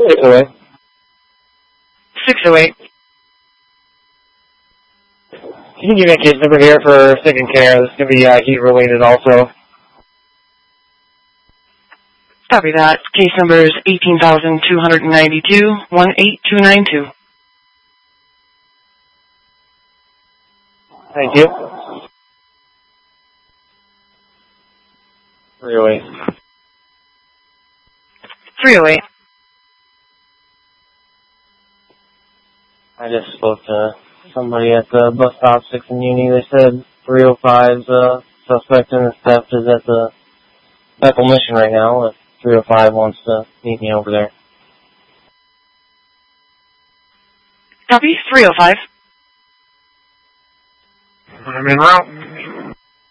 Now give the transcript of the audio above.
608. 608. You can give me a case number here for second care. This is going to be heat related also. Copy that. Case number is 18,292, 18292. Thank you. 308. 308. I just spoke to somebody at the bus stop 6 in Uni. They said 305's suspect and the theft is at the Bethel Mission right now. If 305 wants to meet me over there. Copy. 305. I'm en route.